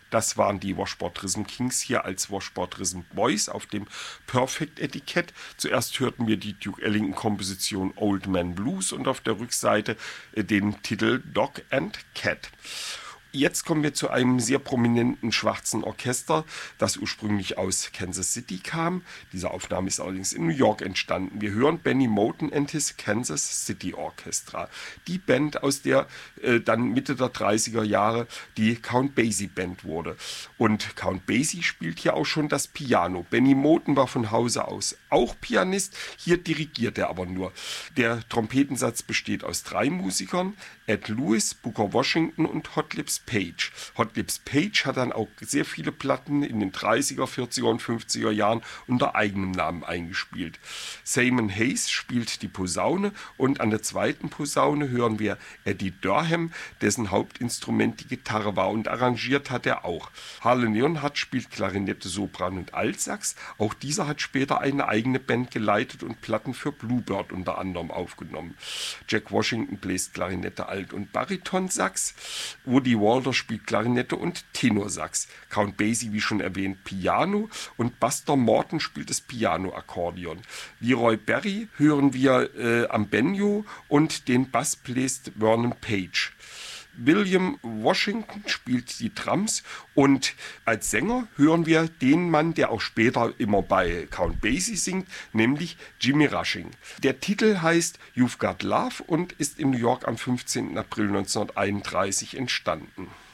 Das waren die Washboard Rhythm Kings hier als Washboard Rhythm Boys auf dem Perfect-Etikett. Zuerst hörten wir die Duke Ellington-Komposition Old Man Blues und auf der Rückseite den Titel Dog and Cat. Jetzt kommen wir zu einem sehr prominenten schwarzen Orchester, das ursprünglich aus Kansas City kam. Diese Aufnahme ist allerdings in New York entstanden. Wir hören Benny Moten and his Kansas City Orchestra. Die Band, aus der dann Mitte der 30er Jahre die Count Basie Band wurde. Und Count Basie spielt hier auch schon das Piano. Benny Moten war von Hause aus auch Pianist, hier dirigiert er aber nur. Der Trompetensatz besteht aus 3 Musikern: Ed Lewis, Booker Washington und Hot Lips Page. Hot Lips Page hat dann auch sehr viele Platten in den 30er, 40er und 50er Jahren unter eigenem Namen eingespielt. Simon Hayes spielt die Posaune und an der zweiten Posaune hören wir Eddie Durham, dessen Hauptinstrument die Gitarre war, und arrangiert hat er auch. Harlan Leonhardt spielt Klarinette, Sopran und Altsax. Auch dieser hat später eine eigene Band geleitet und Platten für Bluebird unter anderem aufgenommen. Jack Washington bläst Klarinette, Alt- und Baritonsax. Woody Walter spielt Klarinette und Tenorsax. Count Basie, wie schon erwähnt, Piano, und Buster Morton spielt das Piano-Akkordeon. Leroy Berry hören wir am Banjo und den Bass bläst Vernon Page. William Washington spielt die Drums und als Sänger hören wir den Mann, der auch später immer bei Count Basie singt, nämlich Jimmy Rushing. Der Titel heißt You've Got Love und ist in New York am 15. April 1931 entstanden.